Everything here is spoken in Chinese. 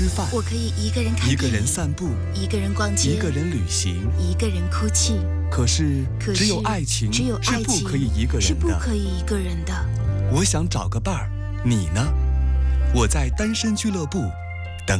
吃饭， 我可以一个人看电影， 一个人散步， 一个人逛街， 一个人旅行， 一个人哭泣。 可是，只有爱情是不可以一个人的， 是不可以一个人的。 我想找个伴儿，你呢？我在单身俱乐部